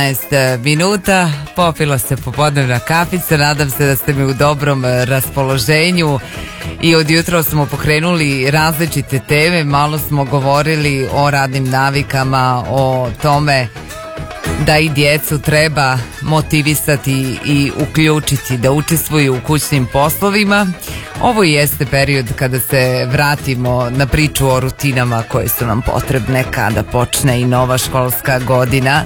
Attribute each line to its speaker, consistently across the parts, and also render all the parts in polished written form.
Speaker 1: minuta, popila se popodnevna kafica, nadam se da ste mi u dobrom raspoloženju i od jutra smo pokrenuli različite teme, malo smo govorili o radnim navikama, o tome da i djecu treba motivisati i uključiti da učestvuju u kućnim poslovima. Ovo jeste period kada se vratimo na priču o rutinama koje su nam potrebne kada počne i nova školska godina.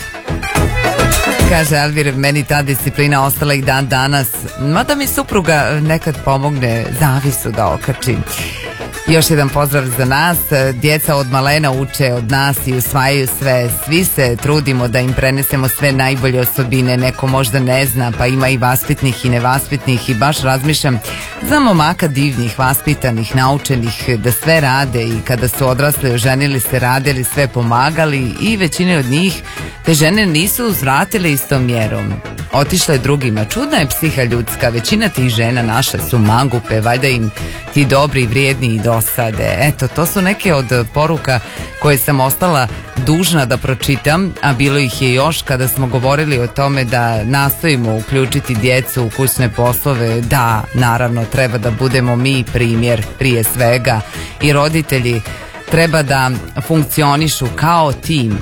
Speaker 1: Kaže Elvir, meni ta disciplina ostala i dan danas, mada mi supruga nekad pomogne zavisu da okačim. Još jedan pozdrav za nas. Djeca od malena uče od nas i usvajaju sve. Svi se trudimo da im prenesemo sve najbolje osobine. Neko možda ne zna, pa ima i vaspitnih i nevaspitnih, i baš razmišljam za momaka divnih, vaspitanih, naučenih, da sve rade i kada su odrasli, oženili se, radili, sve pomagali i većine od njih te žene nisu uzvratile istom mjerom. Otišle drugima. Čudna je psiha ljudska. Većina tih žena naše su mangupe, valjda im ti dobri, vrijedni i dosade. Eto, to su neke od poruka koje sam ostala dužna da pročitam, a bilo ih je još kada smo govorili o tome da nastojimo uključiti djecu u kućne poslove. Da, naravno, treba da budemo mi primjer prije svega i roditelji treba da funkcionišu kao tim.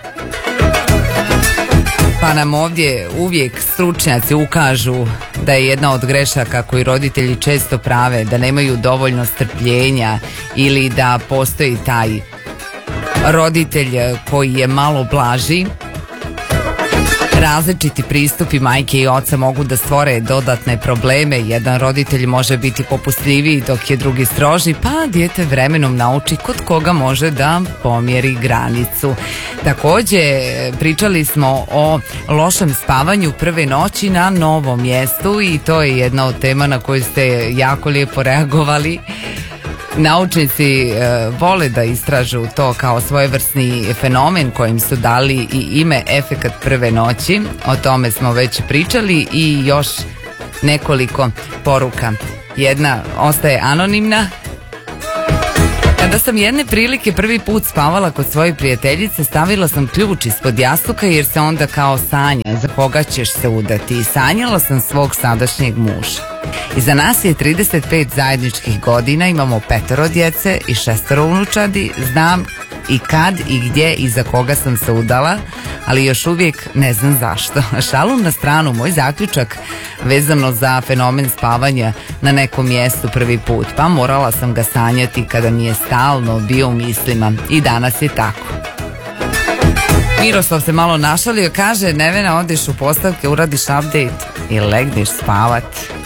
Speaker 1: Pa nam ovdje uvijek stručnjaci ukažu da je jedna od grešaka koju roditelji često prave, da nemaju dovoljno strpljenja ili da postoji taj roditelj koji je malo blaži. Različiti pristupi majke i oca mogu da stvore dodatne probleme. Jedan roditelj može biti popustljiviji dok je drugi stroži, pa dijete vremenom nauči kod koga može da pomjeri granicu. Također pričali smo o lošem spavanju prve noći na novom mjestu i to je jedna od tema na koju ste jako lijepo reagovali. Naučnici vole da istražu to kao svojevrsni fenomen kojim su dali i ime efekat prve noći. O tome smo već pričali i još nekoliko poruka. Jedna ostaje anonimna. Kada sam jedne prilike prvi put spavala kod svoje prijateljice, stavila sam ključ ispod jastuka jer se onda kao sanja za koga ćeš se udati. Sanjala sam svog sadašnjeg muža. Iza nas je 35 zajedničkih godina, imamo 5 djece i 6 unučadi. Znam i kad i gdje i za koga sam se udala, ali još uvijek ne znam zašto. Šalu na stranu, moj zaključak vezano za fenomen spavanja na nekom mjestu prvi put, pa morala sam ga sanjati kada mi je stalno bio u mislima i danas je tako. Miroslav se malo našalio, kaže Nevena, odeš u postavke, uradiš update i legneš spavat.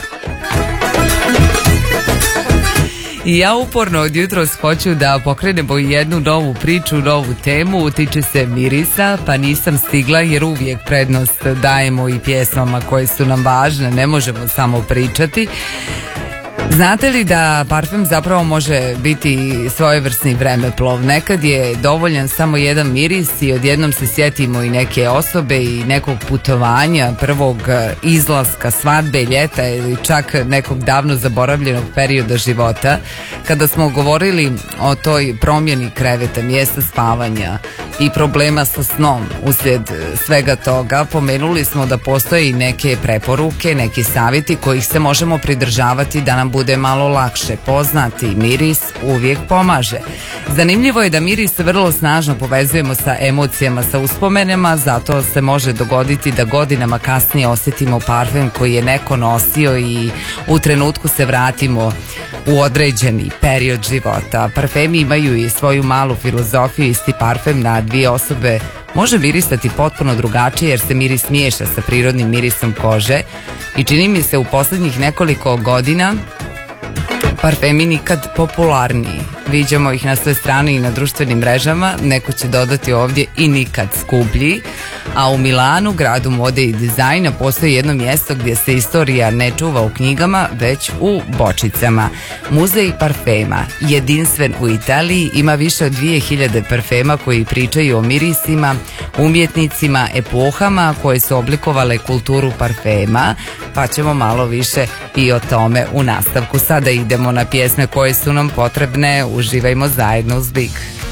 Speaker 1: I ja uporno od jutros hoću da pokrenemo jednu novu priču, novu temu, tiče se mirisa, pa nisam stigla jer uvijek prednost dajemo i pjesmama koje su nam važne, ne možemo samo pričati. Znate li da parfem zapravo može biti svojevrsni vremeplov? Nekad je dovoljan samo jedan miris i odjednom se sjetimo i neke osobe i nekog putovanja, prvog izlaska, svadbe, ljeta ili čak nekog davno zaboravljenog perioda života. Kada smo govorili o toj promjeni kreveta, mjesta spavanja i problema sa snom uslijed svega toga, pomenuli smo da postoje i neke preporuke, neki savjeti kojih se možemo pridržavati da nam bude malo lakše. Poznati miris uvijek pomaže. Zanimljivo je da miris vrlo snažno povezujemo sa emocijama, sa uspomenama, zato se može dogoditi da godinama kasnije osjetimo parfem koji je neko nosio i u trenutku se vratimo u određeni period života. Parfemi imaju i svoju malu filozofiju. Isti parfem na dvije osobe može mirisati potpuno drugačije jer se miris miješa sa prirodnim mirisom kože i čini mi se u posljednjih nekoliko godina parfemi nikad popularniji. Viđamo ih na sve strane i na društvenim mrežama, neko će dodati ovdje i nikad skuplji. A u Milanu, gradu mode i dizajna, postoji jedno mjesto gdje se istorija ne čuva u knjigama, već u bočicama. Muzej parfema, jedinstven u Italiji, ima više od 2000 parfema koji pričaju o mirisima, umjetnicima, epohama koje su oblikovale kulturu parfema, pa ćemo malo više i o tome u nastavku. Sada idemo na pjesme koje su nam potrebne, uživajmo zajedno uz Big.